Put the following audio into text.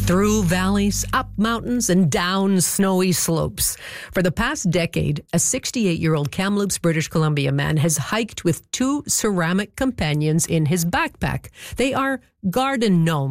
Through valleys, up mountains, and down snowy slopes. For the past decade, a 68-year-old Kamloops, British Columbia man has hiked with 2 ceramic companions in his backpack. They are garden gnomes.